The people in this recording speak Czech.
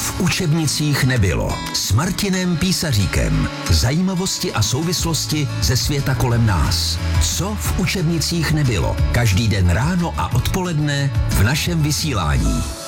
v učebnicích nebylo. S Martinem Písaříkem. Zajímavosti a souvislosti ze světa kolem nás. Co v učebnicích nebylo? Každý den ráno a odpoledne v našem vysílání.